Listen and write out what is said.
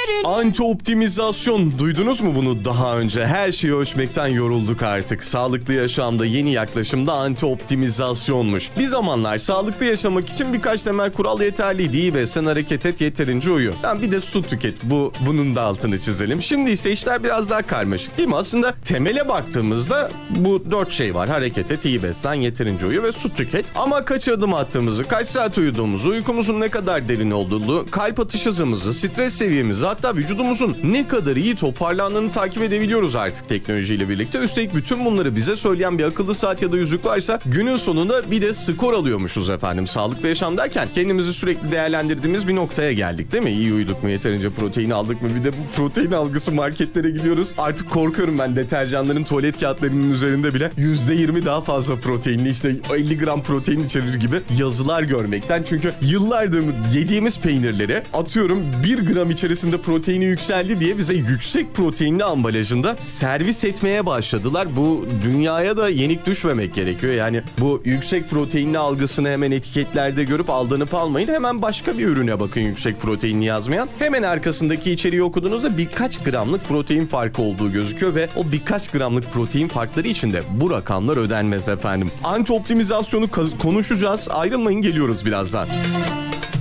Anti-optimizasyon. Duydunuz mu bunu daha önce? Her şeyi ölçmekten yorulduk artık. Sağlıklı yaşamda yeni yaklaşımda anti-optimizasyonmuş. Bir zamanlar sağlıklı yaşamak için birkaç temel kural yeterliydi. İyi beslen, hareket et, yeterince uyu. Yani bir de su tüket. Bunun da altını çizelim. Şimdi ise işler biraz daha karmaşık değil mi? Aslında temele baktığımızda bu 4 şey var. Hareket et, iyi beslen, yeterince uyu ve su tüket. Ama kaç adım attığımızı, kaç saat uyuduğumuzu, uykumuzun ne kadar derin olduğunu, kalp atış hızımızı, stres seviyemizi, hatta vücudumuzun ne kadar iyi toparlandığını takip edebiliyoruz artık teknolojiyle birlikte. Üstelik bütün bunları bize söyleyen bir akıllı saat ya da yüzük varsa günün sonunda bir de skor alıyormuşuz efendim. Sağlıklı yaşam derken kendimizi sürekli değerlendirdiğimiz bir noktaya geldik değil mi? İyi uyuduk mu, yeterince protein aldık mı? Bir de bu protein algısı, marketlere gidiyoruz. Artık korkuyorum ben, deterjanların tuvalet kağıtlarının üzerinde bile %20 daha fazla proteinli, işte 50 gram protein içerir gibi yazılar görmekten. Çünkü yıllardır yediğimiz peynirleri atıyorum 1 gram içerisinde proteini yükseldi diye bize yüksek proteinli ambalajında servis etmeye başladılar. Bu dünyaya da yenik düşmemek gerekiyor. Yani bu yüksek proteinli algısını hemen etiketlerde görüp aldanıp almayın. Hemen başka bir ürüne bakın yüksek proteinli yazmayan. Hemen arkasındaki içeriği okuduğunuzda birkaç gramlık protein farkı olduğu gözüküyor ve o birkaç gramlık protein farkları için de bu rakamlar ödenmez efendim. Anti-optimizasyonu konuşacağız. Ayrılmayın, geliyoruz birazdan.